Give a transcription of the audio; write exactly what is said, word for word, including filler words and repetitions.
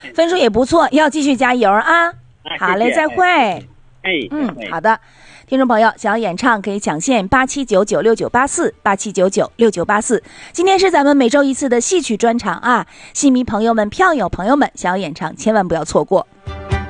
分数也不错，要继续加油啊！ 啊好嘞， 谢谢再会。 哎， 嗯再，会好的。听众朋友，想要演唱可以抢线八七九九六九八四八七九九六九八四。今天是咱们每周一次的戏曲专场啊，戏迷朋友们、票友朋友们，想要演唱千万不要错过。